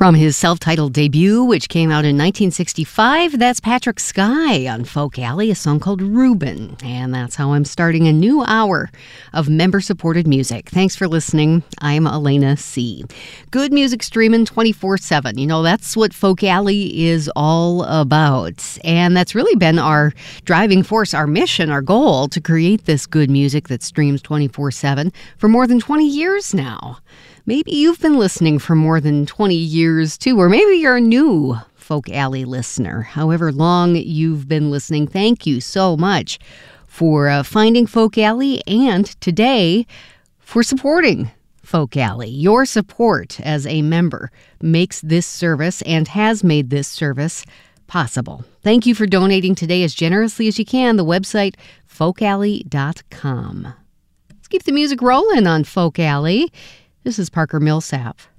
From his self-titled debut, which came out in 1965, that's Patrick Sky on Folk Alley, a song called Reuben. And that's how I'm starting a new hour of member-supported music. Thanks for listening. I'm Elena C. Good music streaming 24/7. You know, that's what Folk Alley is all about. And that's really been our driving force, our mission, our goal to create this good music that streams 24/7 for more than 20 years now. Maybe you've been listening for more than 20 years, too, or maybe you're a new Folk Alley listener. However long you've been listening, thank you so much for finding Folk Alley and today for supporting Folk Alley. Your support as a member makes this service and has made this service possible. Thank you for donating today as generously as you can. The website, folkalley.com. Let's keep the music rolling on Folk Alley. This is Parker Millsap.